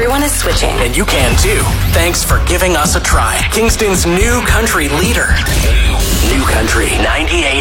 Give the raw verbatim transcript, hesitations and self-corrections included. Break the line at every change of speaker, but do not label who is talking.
Everyone is switching.
And you can too. Thanks for giving us a try. Kingston's new country leader. New Country ninety-eight.